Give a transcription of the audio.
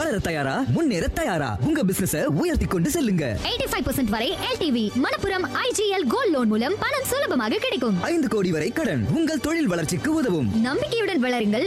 வளர தயாரா? முன்னேற தயாரா? உங்க பிசினஸ உயர்த்தி கொண்டு செல்லுங்க. 85% வரை LTV. Manappuram IGL gold loan மூலம் பணம் சுலபமாக கிடைக்கும். 5 கோடி வரை கடன் உங்கள் தொழில் வளர்ச்சிக்கு உதவும். நம்பிக்கையுடன் வளருங்கள்,